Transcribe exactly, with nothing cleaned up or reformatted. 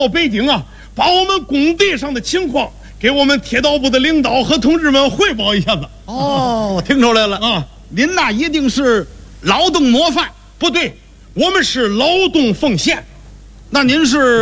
到北京啊，把我们工地上的情况给我们铁道部的领导和同志们汇报一下子。 哦，我听出来了啊， 您那一定是劳动模范。 不对，我们是劳动奉献。 那您是